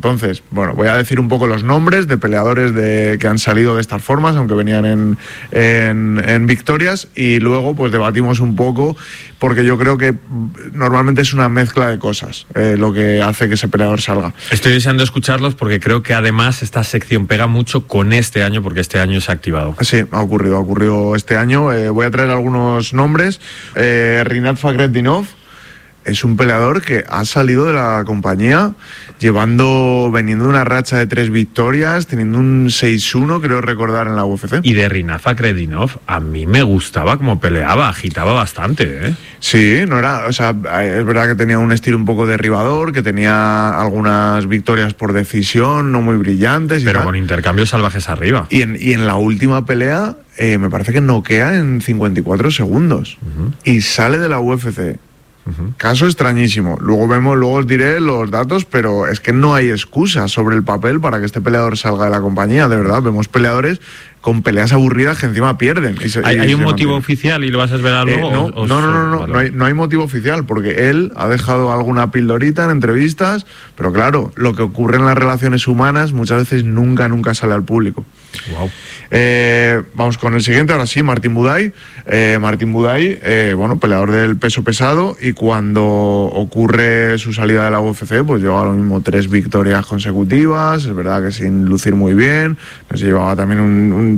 Entonces, bueno, voy a decir un poco los nombres de peleadores que han salido de estas formas, aunque venían en victorias, y luego pues debatimos un poco, porque yo creo que normalmente es una mezcla de cosas lo que hace que ese peleador salga. Estoy deseando escucharlos porque creo que además esta sección pega mucho con este año, porque este año se ha activado. Sí, ha ocurrido este año. Voy a traer algunos nombres. Rinat Fakhretdinov es un peleador que ha salido de la compañía veniendo de una racha de 3 victorias, teniendo un 6-1, creo recordar, en la UFC. Y de Rinat Fakhretdinov, a mí me gustaba cómo peleaba, agitaba bastante, ¿eh? Sí, no era, o sea, es verdad que tenía un estilo un poco derribador, que tenía algunas victorias por decisión, no muy brillantes. Pero con intercambios salvajes arriba. Y en la última pelea, me parece que noquea en 54 segundos. Y sale de la UFC. Caso extrañísimo. Luego os diré los datos, pero es que no hay excusa sobre el papel para que este peleador salga de la compañía, de verdad. Vemos peleadores con peleas aburridas que encima pierden. ¿Hay un motivo oficial y lo vas a desvelar luego? No hay motivo oficial, porque él ha dejado alguna pildorita en entrevistas, pero claro, lo que ocurre en las relaciones humanas muchas veces nunca sale al público. Wow. Vamos con el siguiente, ahora sí, Martin Buday. Martin Buday, peleador del peso pesado, y cuando ocurre su salida de la UFC, pues lleva lo mismo 3 victorias consecutivas, es verdad que sin lucir muy bien, se llevaba también un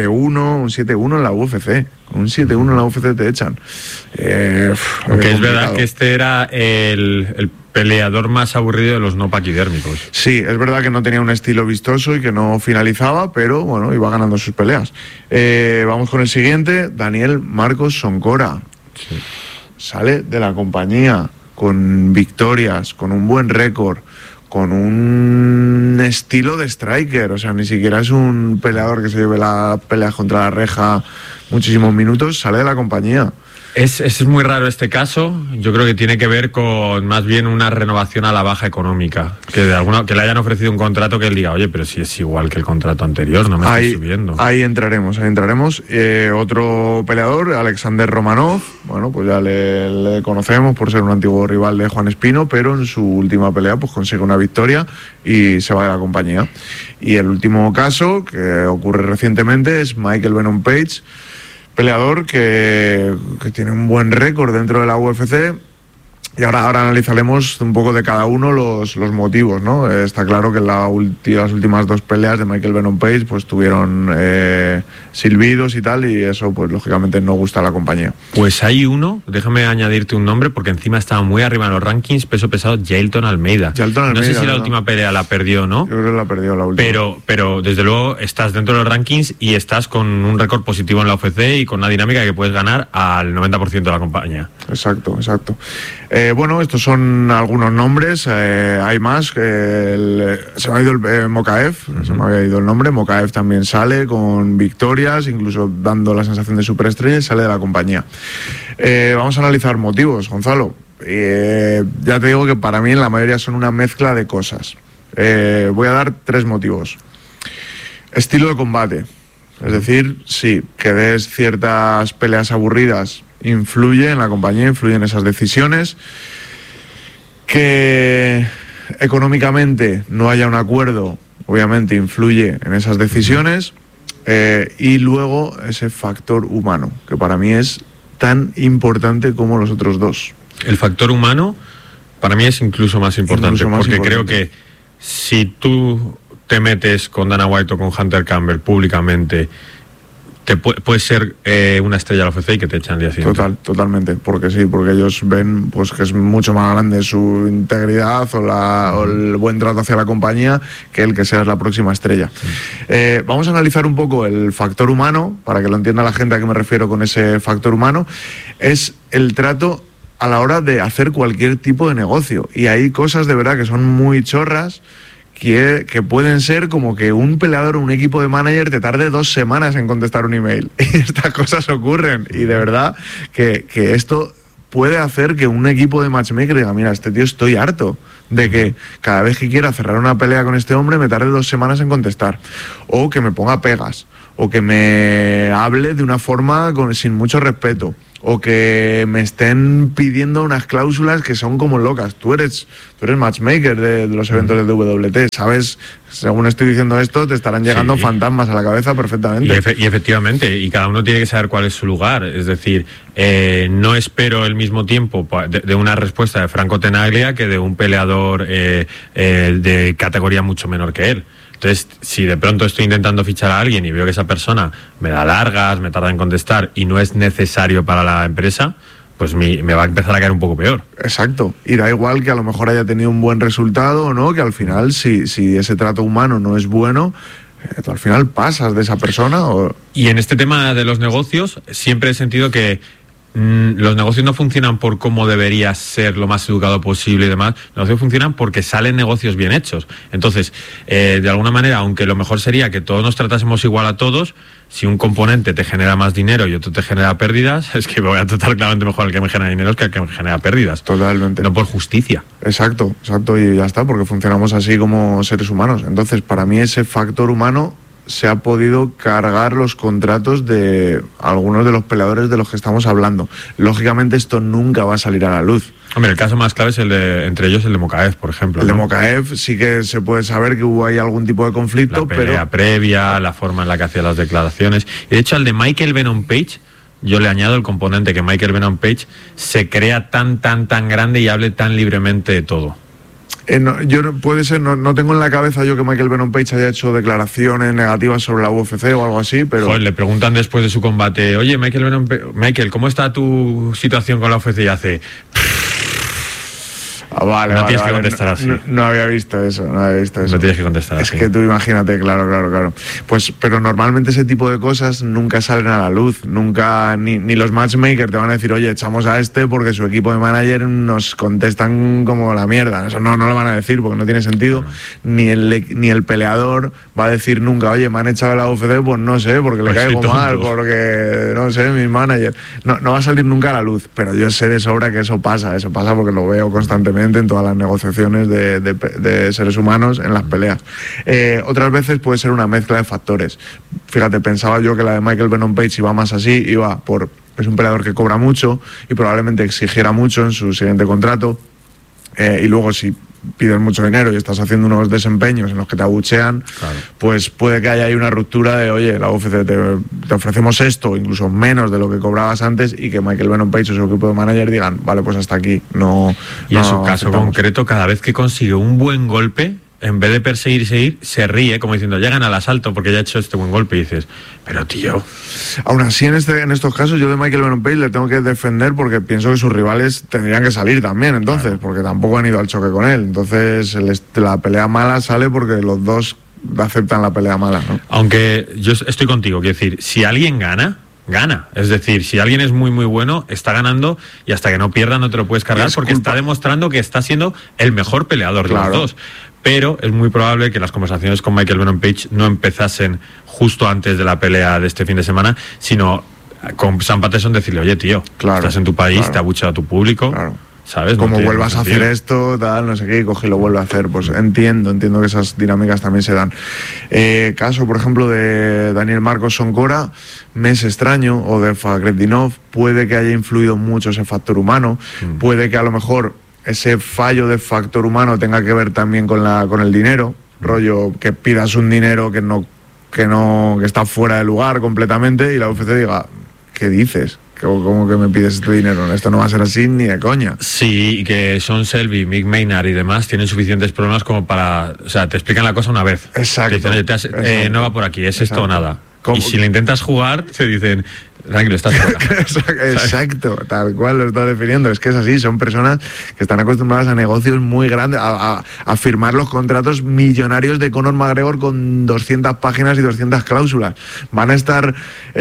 7-1 en la UFC. Con un 7-1 en la UFC te echan. Aunque es verdad que este era el peleador más aburrido de los no paquidérmicos. Sí, es verdad que no tenía un estilo vistoso y que no finalizaba, pero bueno, iba ganando sus peleas. Vamos con el siguiente, Daniel Marcos Soncora. Sí. Sale de la compañía con victorias, con un buen récord, con un estilo de striker, o sea, ni siquiera es un peleador que se lleve la pelea contra la reja muchísimos minutos, sale de la compañía. Es muy raro este caso. Yo creo que tiene que ver con más bien una renovación a la baja económica, que le hayan ofrecido un contrato que él diga, oye, pero si es igual que el contrato anterior, no me estoy subiendo. Ahí entraremos. Otro peleador, Alexander Romanov, bueno, pues ya le conocemos por ser un antiguo rival de Juan Espino, pero en su última pelea pues consigue una victoria y se va de la compañía. Y el último caso que ocurre recientemente es Michael Venom Page, peleador que tiene un buen récord dentro de la UFC, y ahora analizaremos un poco de cada uno los motivos, ¿no? Está claro que las últimas 2 peleas de Michael Venom Page pues tuvieron silbidos y tal, y eso pues lógicamente no gusta a la compañía. Pues hay uno, déjame añadirte un nombre porque encima estaba muy arriba en los rankings, peso pesado, Jailton Almeida. No sé si la última pelea la perdió o no. Yo creo que la perdió la última. Pero desde luego estás dentro de los rankings y estás con un récord positivo en la UFC y con una dinámica que puedes ganar al 90% de la compañía. Exacto. Estos son algunos nombres, hay más. Se me ha ido Mokaev, se me había ido el nombre. Mokaev también sale con victorias, incluso dando la sensación de superestrella, y sale de la compañía. Vamos a analizar motivos, Gonzalo. Ya te digo que para mí en la mayoría son una mezcla de cosas. Voy a dar 3 motivos. Estilo de combate, es decir, sí, que des ciertas peleas aburridas influye en la compañía, influye en esas decisiones. Que económicamente no haya un acuerdo, obviamente influye en esas decisiones. Y luego ese factor humano, que para mí es tan importante como los otros 2. El factor humano para mí es incluso más importante, creo que si tú te metes con Dana White o con Hunter Campbell públicamente, puedes ser una estrella de la UFC y que te echan el día siguiente. Totalmente, porque ellos ven pues que es mucho más grande su integridad o el buen trato hacia la compañía que el que seas la próxima estrella. Vamos a analizar un poco el factor humano, para que lo entienda la gente a qué me refiero con ese factor humano. Es el trato a la hora de hacer cualquier tipo de negocio, y hay cosas de verdad que son muy chorras, que pueden ser como que un peleador o un equipo de manager te tarde 2 semanas en contestar un email. Y estas cosas ocurren. Y de verdad que esto puede hacer que un equipo de matchmaker diga, mira, este tío estoy harto de que cada vez que quiera cerrar una pelea con este hombre me tarde 2 semanas en contestar. O que me ponga pegas. O que me hable de una forma sin mucho respeto. o que me estén pidiendo unas cláusulas que son como locas. Tú eres matchmaker de los eventos del WT, ¿sabes? Según estoy diciendo esto, te estarán llegando fantasmas a la cabeza perfectamente. Y efectivamente, y cada uno tiene que saber cuál es su lugar. Es decir, no espero el mismo tiempo de una respuesta de Franco Tenaglia que de un peleador de categoría mucho menor que él. Entonces, si de pronto estoy intentando fichar a alguien y veo que esa persona me da largas, me tarda en contestar y no es necesario para la empresa, pues me va a empezar a caer un poco peor. Exacto. Y da igual que a lo mejor haya tenido un buen resultado o no, que al final, si ese trato humano no es bueno, tú al final pasas de esa persona. Y en este tema de los negocios, siempre he sentido que los negocios no funcionan por cómo debería ser lo más educado posible y demás. Los negocios funcionan porque salen negocios bien hechos. Entonces, de alguna manera, aunque lo mejor sería que todos nos tratásemos igual a todos, si un componente te genera más dinero y otro te genera pérdidas, es que voy a tratar claramente mejor al que me genera dinero que al que me genera pérdidas. Totalmente. No por justicia. Exacto, y ya está, porque funcionamos así como seres humanos. Entonces, para mí ese factor humano se ha podido cargar los contratos de algunos de los peleadores de los que estamos hablando. Lógicamente esto nunca va a salir a la luz. Hombre, el caso más clave es entre ellos el de Mokaev, por ejemplo. El de Mokaev sí que se puede saber que hubo ahí algún tipo de conflicto, la pelea previa, la forma en la que hacía las declaraciones. Y de hecho al de Michael Venom Page, yo le añado el componente que Michael Venom Page se crea tan grande y hable tan libremente de todo. Puede ser, no tengo en la cabeza yo que Michael Venom Page haya hecho declaraciones negativas sobre la UFC o algo así, pero... Joder, le preguntan después de su combate, oye, Michael, ¿cómo está tu situación con la UFC? Y hace... Vale, no tienes que contestar así. No había visto eso. No tienes que contestar así. Es que tú imagínate, claro. Pues, pero normalmente ese tipo de cosas nunca salen a la luz. Nunca, ni los matchmakers te van a decir, oye, echamos a este porque su equipo de manager nos contestan como la mierda. Eso no lo van a decir porque no tiene sentido. Ni el peleador va a decir nunca, oye, me han echado a la UFC, pues no sé, porque le caigo mal, porque no sé, mi manager. No va a salir nunca a la luz, pero yo sé de sobra que eso pasa porque lo veo constantemente en todas las negociaciones de seres humanos en las peleas. Otras veces puede ser una mezcla de factores. Fíjate, pensaba yo que la de Michael Venom Page iba más así, es un peleador que cobra mucho y probablemente exigiera mucho en su siguiente contrato, y luego si pides mucho dinero y estás haciendo unos desempeños en los que te abuchean, claro, pues puede que haya ahí una ruptura de, oye, la UFC te ofrecemos esto, incluso menos de lo que cobrabas antes, y que Michael Venom Page o su equipo de manager digan, vale, pues hasta aquí. Y en su caso concreto, cada vez que consigue un buen golpe, en vez de perseguir, se ríe, como diciendo, llegan al asalto porque ya ha hecho este buen golpe, y dices, pero tío... Aún así, en estos casos, yo de Michael Venom Page le tengo que defender porque pienso que sus rivales tendrían que salir también, entonces, claro, porque tampoco han ido al choque con él. Entonces, la pelea mala sale porque los dos aceptan la pelea mala, ¿no? Aunque yo estoy contigo, quiero decir, si alguien gana. Es decir, si alguien es muy bueno, está ganando, y hasta que no pierda no te lo puedes cargar porque está demostrando que está siendo el mejor peleador de los dos. Pero es muy probable que las conversaciones con Michael Venom Page no empezasen justo antes de la pelea de este fin de semana, sino con Sam Patterson decirle, oye tío, estás en tu país, te ha abucheado a tu público, ¿sabes? Como vuelvas a hacer esto, tal, no sé qué, y coge y lo vuelve a hacer. Pues entiendo que esas dinámicas también se dan. Caso, por ejemplo, de Daniel Marcos Soncora, me es extraño, o de Fakhretdinov, puede que haya influido mucho ese factor humano, puede que a lo mejor ese fallo de factor humano tenga que ver también con el dinero, rollo que pidas un dinero que está fuera de lugar completamente, y la UFC diga, ¿qué dices? ¿Cómo que me pides este dinero? Esto no va a ser así ni de coña. Sí, y que Sean Shelby, Mick Maynard y demás tienen suficientes problemas como para... O sea, te explican la cosa una vez. Exacto. Te dicen, no va por aquí, es esto o nada. Y si le intentas jugar, te dicen, tranquilo, estás fuera. Exacto, tal cual lo estás definiendo. Es que es así, son personas que están acostumbradas a negocios muy grandes, a firmar los contratos millonarios de Conor McGregor con 200 páginas y 200 cláusulas. Van a estar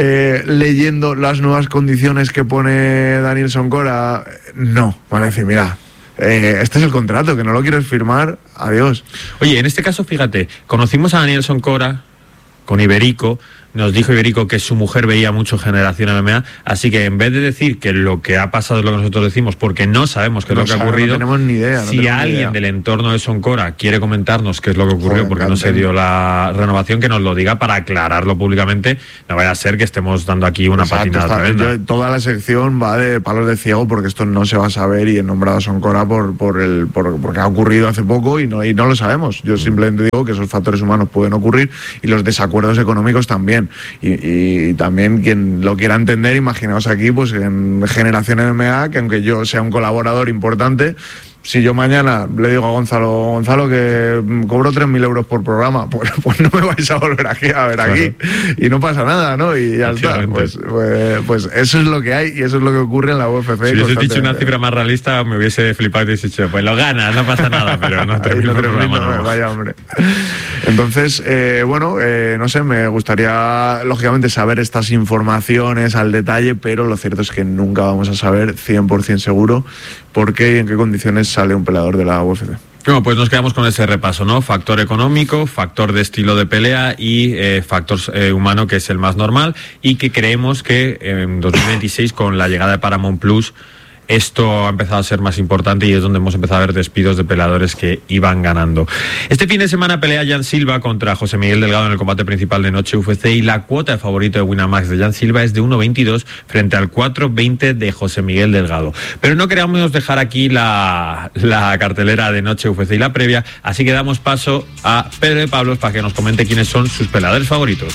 leyendo las nuevas condiciones que pone Daniel Soncora. No, van a decir, mira, este es el contrato, que no lo quieres firmar, adiós. Oye, en este caso, fíjate, conocimos a Daniel Soncora con Iberico, nos dijo Iberico que su mujer veía mucho Generación MMA, así que en vez de decir que lo que ha pasado es lo que nosotros decimos, porque no sabemos qué es lo que ha ocurrido, no tenemos ni idea. Si alguien del entorno de Son Cora quiere comentarnos qué es lo que ocurrió, porque no se dio la renovación, que nos lo diga para aclararlo públicamente, no vaya a ser que estemos dando aquí una patinada tremenda. Toda la sección va de palos de ciego, porque esto no se va a saber, y he nombrado a Son Cora porque ha ocurrido hace poco y no lo sabemos. Yo simplemente digo que esos factores humanos pueden ocurrir y los desacuerdos económicos también. Y también quien lo quiera entender, imaginaos aquí pues en Generación MMA, que aunque yo sea un colaborador importante, si yo mañana le digo a Gonzalo que cobro 3.000 euros por programa, pues no me vais a volver a ver aquí, y no pasa nada, ¿no? Y ya está. Pues eso es lo que hay y eso es lo que ocurre en la UFC. Si hubiese dicho una cifra más realista, me hubiese flipado y hubiese dicho, pues lo ganas, no pasa nada, pero no 3.000 por programa, no. Vaya, hombre. Entonces, no sé, me gustaría, lógicamente, saber estas informaciones al detalle, pero lo cierto es que nunca vamos a saber 100% seguro por qué y en qué condiciones sale un peleador de la UFC. Bueno, pues nos quedamos con ese repaso, ¿no? Factor económico, factor de estilo de pelea y factor humano, que es el más normal, y que creemos que en 2026, con la llegada de Paramount Plus, esto ha empezado a ser más importante y es donde hemos empezado a ver despidos de peleadores que iban ganando. Este fin de semana pelea Jan Silva contra José Miguel Delgado en el combate principal de Noche UFC, y la cuota de favorito de Winamax de Jan Silva es de 1.22 frente al 4.20 de José Miguel Delgado. Pero no queríamos dejar aquí la cartelera de Noche UFC y la previa, así que damos paso a Pedro de Pablos para que nos comente quiénes son sus peleadores favoritos.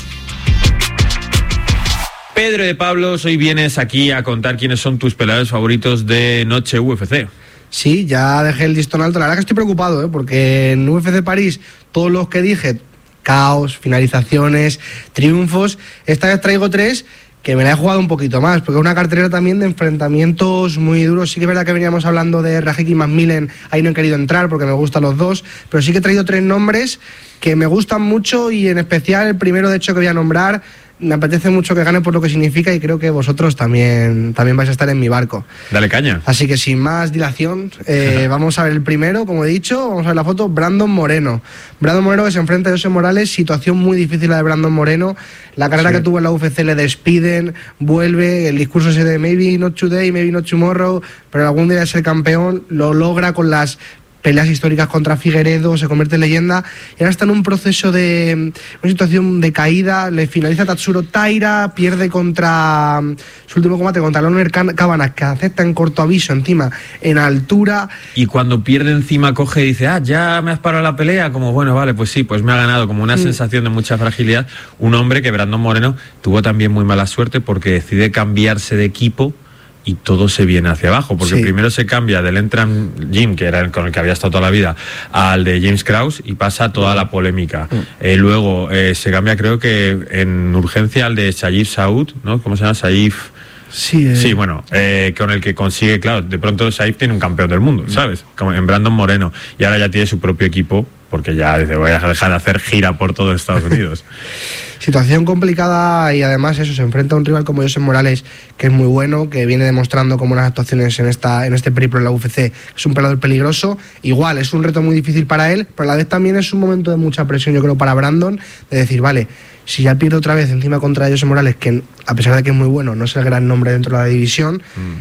Pedro de Pablos, hoy vienes aquí a contar quiénes son tus peleadores favoritos de Noche UFC. Sí, ya dejé el listón alto. La verdad que estoy preocupado, porque en UFC París, todos los que dije, caos, finalizaciones, triunfos, esta vez traigo 3 que me la he jugado un poquito más, porque es una cartelera también de enfrentamientos muy duros. Sí que es verdad que veníamos hablando de Rajik y Macmillan, ahí no he querido entrar porque me gustan los dos, pero sí que he traído 3 nombres que me gustan mucho, y en especial el primero, de hecho, que voy a nombrar, me apetece mucho que gane por lo que significa, y creo que vosotros también vais a estar en mi barco. Dale caña. Así que sin más dilación, vamos a ver el primero, como he dicho, vamos a ver la foto. Brandon Moreno. Brandon Moreno, que se enfrenta a José Morales, situación muy difícil la de Brandon Moreno. La carrera que tuvo en la UFC, le despiden, vuelve, el discurso ese de maybe not today, maybe not tomorrow, pero algún día es el campeón, lo logra con las peleas históricas contra Figueiredo, se convierte en leyenda, y ahora está en un proceso de una situación de caída. Le finaliza Tatsuro Taira, pierde contra su último combate contra Leonard Cabanas, que acepta en corto aviso, encima en altura, y cuando pierde encima coge y dice, ya me has parado la pelea, como bueno, vale, pues sí, pues me ha ganado, como una sensación de mucha fragilidad. Un hombre que, Brandon Moreno, tuvo también muy mala suerte porque decide cambiarse de equipo y todo se viene hacia abajo, porque primero se cambia del Entram Gym, que era el con el que había estado toda la vida, al de James Krause, y pasa toda la polémica. Luego se cambia, creo que en urgencia, al de Saif Saud, ¿no? ¿Cómo se llama? Saif. Sí, bueno, con el que consigue, claro, de pronto Saif tiene un campeón del mundo, ¿sabes? Como en Brandon Moreno, y ahora ya tiene su propio equipo, porque ya dice, voy a dejar de hacer gira por todo Estados Unidos. Situación complicada, y además eso, se enfrenta a un rival como José Morales, que es muy bueno, que viene demostrando como unas actuaciones en este periplo en la UFC, es un peleador peligroso. Igual es un reto muy difícil para él, pero a la vez también es un momento de mucha presión, yo creo, para Brandon, de decir, vale, si ya pierde otra vez encima contra José Morales, que a pesar de que es muy bueno, no es el gran nombre dentro de la división,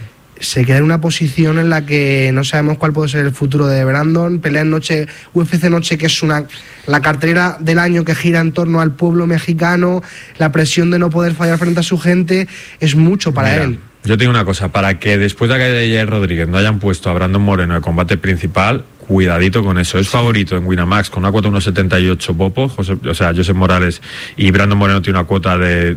se queda en una posición en la que no sabemos cuál puede ser el futuro de Brandon. Pelea en Noche, UFC Noche, que es la cartelera del año que gira en torno al pueblo mexicano, la presión de no poder fallar frente a su gente, es mucho para él. Yo te digo una cosa, para que después de la caída de Jair Rodríguez no hayan puesto a Brandon Moreno de combate principal, cuidadito con eso. Es favorito en Winamax con una cuota de 1.78 Popo, José Morales, y Brandon Moreno tiene una cuota de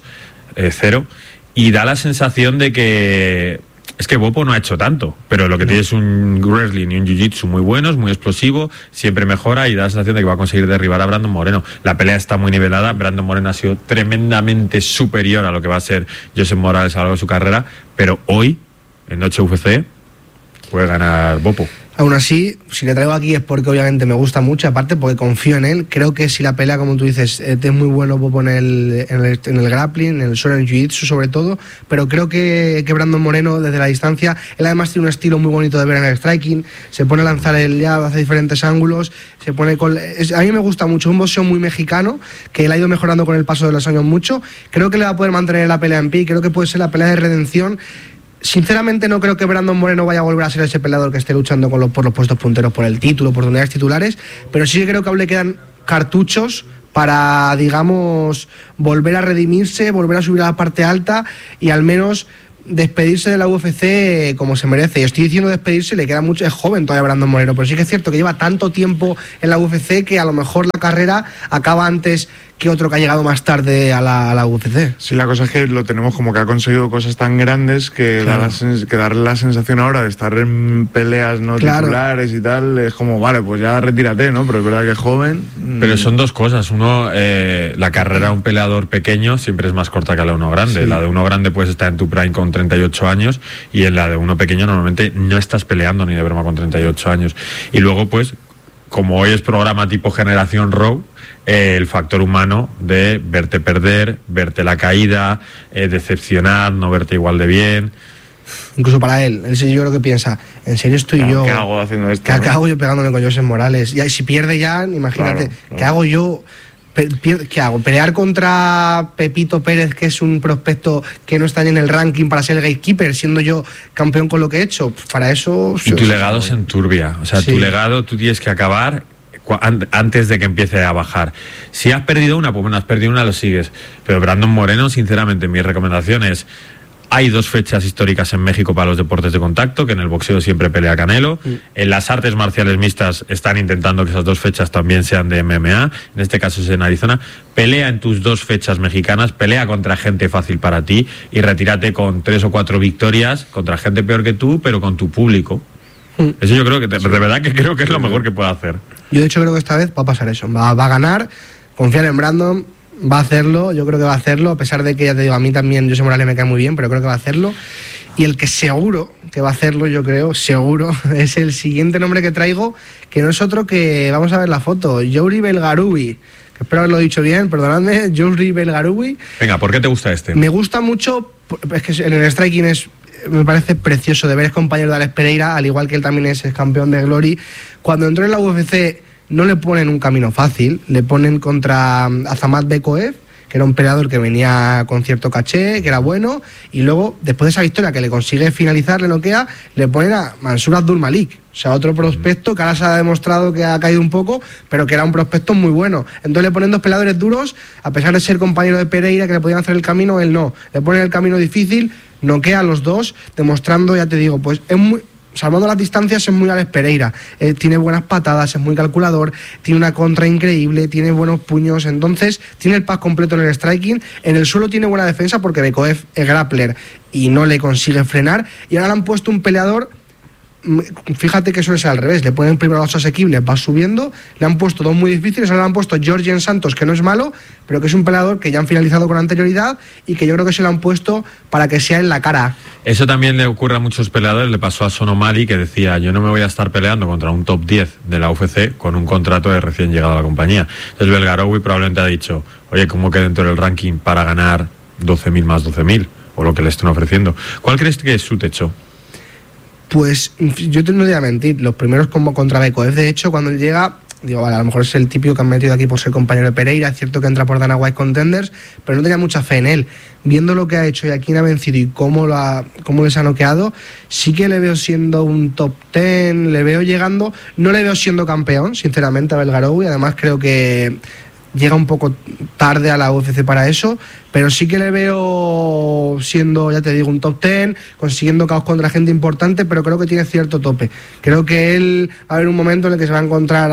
2-0, y da la sensación de que es que Bopo no ha hecho tanto, pero lo que tiene es un wrestling y un jiu-jitsu muy buenos, muy explosivo, siempre mejora, y da la sensación de que va a conseguir derribar a Brandon Moreno. La pelea está muy nivelada, Brandon Moreno ha sido tremendamente superior a lo que va a ser José Morales a lo largo de su carrera, pero hoy, en Noche UFC, puede ganar Bopo. Aún así, si le traigo aquí es porque obviamente me gusta mucho, aparte porque confío en él. Creo que si la pelea, como tú dices, es muy bueno en el grappling, en el suelo, en el jiu-jitsu sobre todo, pero creo que Brandon Moreno desde la distancia, él además tiene un estilo muy bonito de ver en el striking, se pone a lanzar el jab, hace diferentes ángulos, se pone a mí me gusta mucho, un boxeo muy mexicano, que él ha ido mejorando con el paso de los años mucho. Creo que le va a poder mantener la pelea en pie, creo que puede ser la pelea de redención. Sinceramente no creo que Brandon Moreno vaya a volver a ser ese peleador que esté luchando por los puestos punteros, por el título, oportunidades titulares, pero sí que creo que aún le quedan cartuchos para, digamos, volver a redimirse, volver a subir a la parte alta y al menos despedirse de la UFC como se merece. Y estoy diciendo despedirse, le queda mucho, es joven todavía Brandon Moreno, pero sí que es cierto que lleva tanto tiempo en la UFC que a lo mejor la carrera acaba antes que otro que ha llegado más tarde a la UFC. Sí, la cosa es que lo tenemos como que ha conseguido cosas tan grandes que, claro, darle la sensación ahora de estar en peleas no titulares y tal, es como, vale, pues ya retírate, ¿no? Pero es verdad que es joven. Pero son dos cosas. Uno, la carrera de un peleador pequeño siempre es más corta que la de uno grande. Sí. La de uno grande puedes estar en tu prime con 38 años y en la de uno pequeño normalmente no estás peleando ni de broma con 38 años. Y luego, pues, como hoy es programa tipo Generación Raw, el factor humano de verte perder, verte la caída, decepcionar, no verte igual de bien. Incluso para él yo creo que piensa, ¿en serio estoy yo? ¿Qué hago haciendo esto? ¿Qué hago yo pegándome con José Morales? Y si pierde ya, imagínate, claro. ¿Qué hago yo? ¿Qué hago? ¿Pelear contra Pepito Pérez, que es un prospecto que no está ni en el ranking para ser el gatekeeper, siendo yo campeón con lo que he hecho? Para eso... Y tu legado se enturbia. O sea, sí. Tu legado tú tienes que acabar antes de que empiece a bajar. Si has perdido una, pues bueno, has perdido una, lo sigues. Pero Brandon Moreno, sinceramente, mi recomendación es: hay 2 fechas históricas en México para los deportes de contacto, que en el boxeo siempre pelea Canelo. En las artes marciales mixtas están intentando que esas 2 fechas también sean de MMA. En este caso es en Arizona. Pelea en tus 2 fechas mexicanas, pelea contra gente fácil para ti y retírate con 3 o 4 victorias contra gente peor que tú, pero con tu público. Eso yo creo que, de verdad que creo que es lo mejor que puede hacer. Yo de hecho creo que esta vez va a pasar eso. Va a ganar, confiar en Brandon. Va a hacerlo, yo creo que va a hacerlo, a pesar de que, ya te digo, a mí también José Morales me cae muy bien, pero creo que va a hacerlo. Y el que seguro que va a hacerlo, yo creo, seguro, es el siguiente nombre que traigo, que no es otro que, vamos a ver la foto, Youri Belgaroui, que espero haberlo dicho bien, perdonadme, Youri Belgaroui. Venga, ¿por qué te gusta este? Me gusta mucho, es que en el striking me parece precioso de ver, es compañero de Alex Pereira, al igual que él también es campeón de Glory. Cuando entró en la UFC no le ponen un camino fácil, le ponen contra Azamat Bekoev, que era un peleador que venía con cierto caché, que era bueno, y luego, después de esa victoria que le consigue finalizar, le noquea, le ponen a Mansur Abdulmalik, o sea, otro prospecto que ahora se ha demostrado que ha caído un poco, pero que era un prospecto muy bueno. Entonces le ponen 2 peleadores duros, a pesar de ser compañero de Pereira, que le podían hacer el camino, él no. Le ponen el camino difícil, noquea a los 2, demostrando, ya te digo, pues es muy... Salvando las distancias, es muy Alex Pereira. Tiene buenas patadas, es muy calculador, tiene una contra increíble, tiene buenos puños, entonces tiene el pack completo en el striking. En el suelo tiene buena defensa porque Bekoev es grappler y no le consigue frenar. Y ahora le han puesto un peleador, fíjate que suele ser al revés, le ponen primero a los asequibles, va subiendo, le han puesto 2 muy difíciles, ahora le han puesto Georgian Santos, que no es malo, pero que es un peleador que ya han finalizado con anterioridad y que yo creo que se lo han puesto para que sea en la cara. Eso también le ocurre a muchos peleadores, le pasó a Sonomali, que decía, yo no me voy a estar peleando contra un top 10 de la UFC con un contrato de recién llegado a la compañía. Entonces Belgaroui probablemente ha dicho, oye, ¿cómo quedo dentro del ranking para ganar 12.000 más 12.000? O lo que le estén ofreciendo. ¿Cuál crees que es su techo? Pues yo no te voy a mentir, los primeros como contra Bekoev, de hecho, cuando él llega, digo, vale, a lo mejor es el típico que han metido aquí por ser compañero de Pereira, es cierto que entra por Dana White Contenders, pero no tenía mucha fe en él. Viendo lo que ha hecho y a quién ha vencido y cómo les ha noqueado, sí que le veo siendo un top 10, le veo llegando, no le veo siendo campeón, sinceramente, a Belgaroui, además creo que llega un poco tarde a la UFC para eso, pero sí que le veo siendo, ya te digo, un top 10, consiguiendo caos contra gente importante, pero creo que tiene cierto tope. Creo que él va a haber un momento en el que se va a encontrar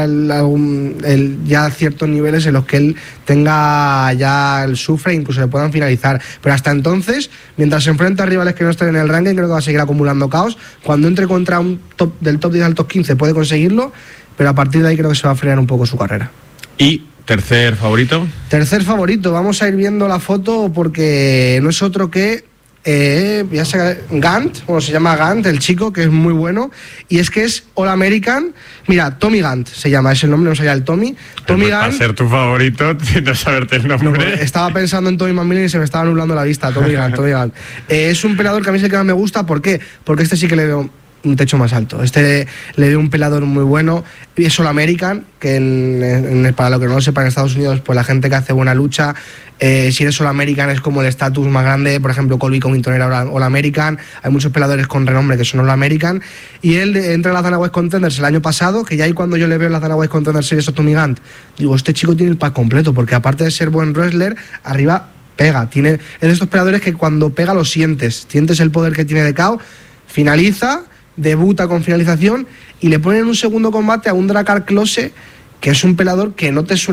ya ciertos niveles en los que él tenga ya el sufre e incluso le puedan finalizar. Pero hasta entonces, mientras se enfrenta a rivales que no estén en el ranking, creo que va a seguir acumulando caos. Cuando entre contra un top del top 10 al top 15 puede conseguirlo, pero a partir de ahí creo que se va a frenar un poco su carrera. ¿Y tercer favorito? Tercer favorito, vamos a ir viendo la foto porque no es otro que ya sé, Gant, bueno, se llama Gant, el chico, que es muy bueno, y es que es All American. Mira, Tommy Gant se llama, es el nombre, no sabía el Tommy. Tommy Gant. Para ser tu favorito, sin no saberte el nombre. No, estaba pensando en Tommy McMillan y se me estaba nublando la vista. Tommy Gant, Tommy Gant. Es un peleador que a mí es el que más me gusta. ¿Por qué? Porque este sí que le veo un techo más alto. Este le veo un peleador muy bueno. Es All American, que para lo que no lo sepa, en Estados Unidos, pues la gente que hace buena lucha, si eres All American es como el estatus más grande. Por ejemplo, Colby Covington era All American. Hay muchos peleadores con renombre que son All American. Y él entra en la Dana White Contenders el año pasado, que ya ahí cuando yo le veo en la Dana White Contenders Series a Tommy Gant, digo, este chico tiene el pack completo, porque aparte de ser buen wrestler, arriba pega. Es de estos peleadores que cuando pega lo sientes el poder que tiene de KO, finaliza, debuta con finalización y le ponen un segundo combate a un Drakkar Klose, que es un peleador que no te suele...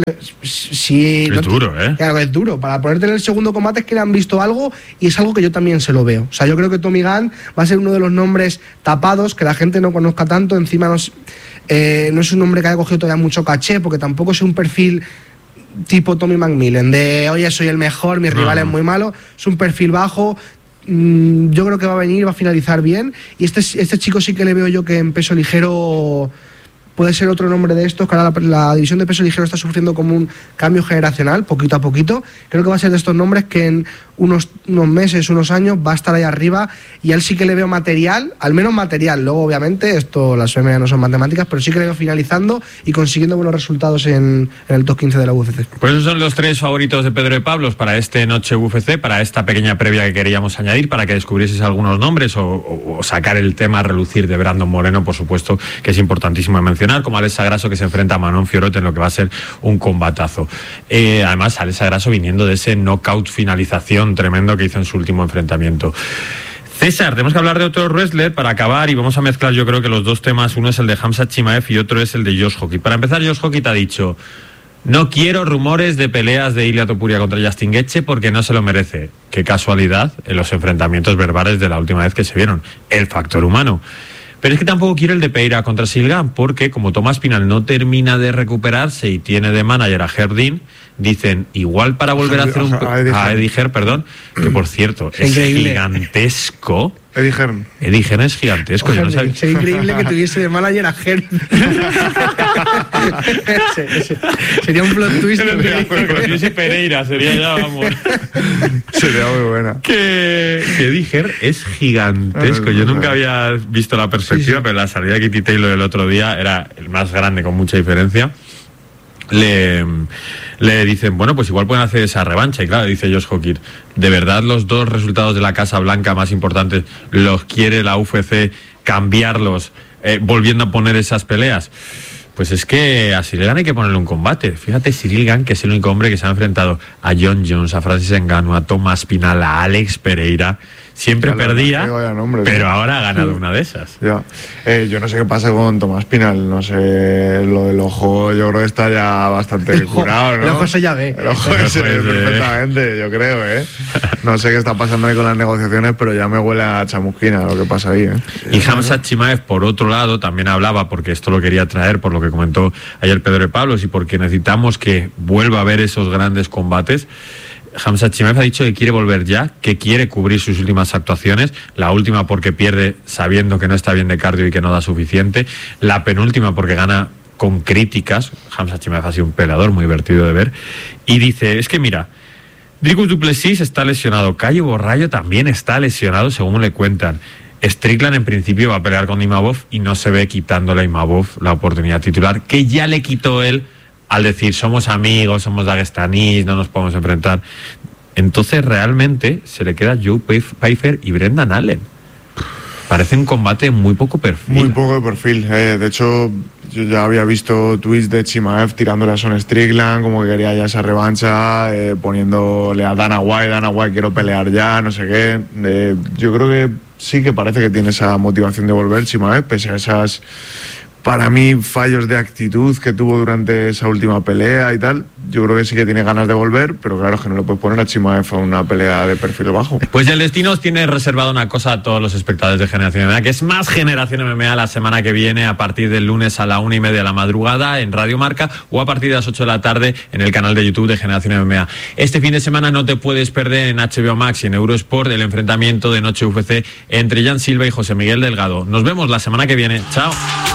Duro, ¿eh? Claro, es duro. Para ponerte en el segundo combate es que le han visto algo y es algo que yo también se lo veo. O sea, yo creo que Tommy Gant va a ser uno de los nombres tapados que la gente no conozca tanto. Encima no es un nombre que haya cogido todavía mucho caché, porque tampoco es un perfil tipo Tommy McMillan, de oye, soy el mejor, mi rival es muy malo. Es un perfil bajo. Yo creo que va a venir, va a finalizar bien. Y este chico sí que le veo yo que en peso ligero puede ser otro nombre de estos, que ahora la división de peso ligero está sufriendo como un cambio generacional, poquito a poquito. Creo que va a ser de estos nombres que en unos meses, unos años, va a estar ahí arriba, y a él sí que le veo material, al menos material. Luego, obviamente, las MMA no son matemáticas, pero sí que le veo finalizando y consiguiendo buenos resultados en el top 15 de la UFC. Pues esos son los tres favoritos de Pedro de Pablos para este Noche UFC, para esta pequeña previa que queríamos añadir, para que descubrieseis algunos nombres o sacar el tema a relucir de Brandon Moreno, por supuesto, que es importantísimo mencionar, como Alexa Grasso, que se enfrenta a Manon Fiorot en lo que va a ser un combatazo. Además, Alexa Grasso viniendo de ese knockout finalización tremendo que hizo en su último enfrentamiento. César, tenemos que hablar de otro wrestler para acabar, y vamos a mezclar, yo creo que los dos temas. Uno es el de Khamzat Chimaev y otro es el de Josh Hockey. Para empezar, Josh Hockey te ha dicho: no quiero rumores de peleas de Ilia Topuria contra Justin Gaethje porque no se lo merece. Qué casualidad en los enfrentamientos verbales de la última vez que se vieron. El factor humano. Pero es que tampoco quiero el de Pereira contra Silgan, porque como Tomás Pinal no termina de recuperarse y tiene de manager a Herdin, dicen, igual para volver a hacer a Eddie Hearn, perdón, que por cierto es gigantesco. Eddie Hearn es gigantesco. Yo no sabía. Sería increíble que tuviese de manager a Hearn. Sería un plot twist. Ese Pereira sería ya, vamos. Sería muy buena. Que Eddie Hearn es gigantesco. Yo nunca había visto la perspectiva, pero la salida de Kitty Taylor el otro día era el más grande con mucha diferencia. Le dicen, bueno, pues igual pueden hacer esa revancha. Y claro, dice Josh Hockey, ¿de verdad los dos resultados de la Casa Blanca más importantes los quiere la UFC cambiarlos, volviendo a poner esas peleas? Pues es que a Ciryl Gane hay que ponerle un combate. Fíjate, Ciryl Gane, que es el único hombre que se ha enfrentado a John Jones, a Francis Ngannou, a Tomás Pinal, a Alex Pereira. Siempre perdía, pero ahora ha ganado una de esas. Ya. Yo no sé qué pasa con Tomás Pinal, no sé, lo del ojo yo creo que está ya bastante curado, ¿no? El ojo se ya ve. El ojo se ve perfectamente, yo creo, No sé qué está pasando ahí con las negociaciones, pero ya me huele a chamusquina lo que pasa ahí, Y Khamzat Chimaev, por otro lado, también hablaba, porque esto lo quería traer por lo que comentó ayer Pedro de Pablos y porque necesitamos que vuelva a haber esos grandes combates. Khamzat Chimaev ha dicho que quiere volver ya, que quiere cubrir sus últimas actuaciones, la última porque pierde sabiendo que no está bien de cardio y que no da suficiente, la penúltima porque gana con críticas. Khamzat Chimaev ha sido un peleador muy divertido de ver, y dice, es que mira, Dricus du Plessis está lesionado, Caio Borrallo también está lesionado según le cuentan, Strickland en principio va a pelear con Imavov y no se ve quitándole a Imavov la oportunidad titular, que ya le quitó él al decir somos amigos, somos daguestanís, no nos podemos enfrentar. Entonces realmente se le queda Joe Pyfer y Brendan Allen. Parece un combate muy poco perfil. Muy poco de perfil. De hecho, yo ya había visto tweets de Chimaev tirándole a Son Strickland, como que quería ya esa revancha, poniéndole a Dana White, quiero pelear ya, no sé qué. Yo creo que sí que parece que tiene esa motivación de volver Chimaev, pese a esas, para mí, fallos de actitud que tuvo durante esa última pelea y tal. yo creo que sí que tiene ganas de volver, pero claro, es que no le puedes poner a Chimaev a una pelea de perfil bajo. Pues el destino os tiene reservado una cosa a todos los espectadores de Generación MMA, que es más Generación MMA la semana que viene, a partir del lunes a la 1:30 de la madrugada en Radio Marca, o a partir de las 8 de la tarde en el canal de YouTube de Generación MMA. Este fin de semana no te puedes perder en HBO Max y en Eurosport el enfrentamiento de Noche UFC entre Jan Silva y José Miguel Delgado. Nos vemos la semana que viene. Chao.